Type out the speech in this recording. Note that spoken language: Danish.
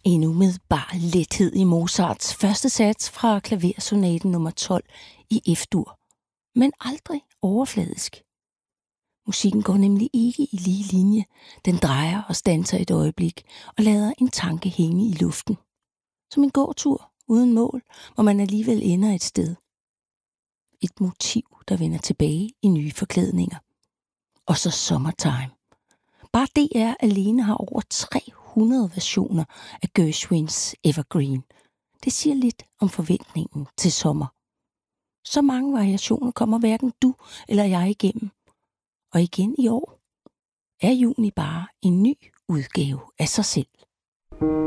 En umiddelbar lethed i Mozarts første sats fra klaversonaten nummer 12 i F-dur, men aldrig overfladisk. Musikken går nemlig ikke i lige linje. Den drejer og standser et øjeblik og lader en tanke hænge i luften. Som en gåtur uden mål, hvor man alligevel ender et sted. Et motiv, der vender tilbage i nye forklædninger. Og så Summertime. Bare DR alene har over 300 versioner af Gershwins Evergreen. Det siger lidt om forventningen til sommer. Så mange variationer kommer hverken du eller jeg igennem. Og igen i år er juni bare en ny udgave af sig selv.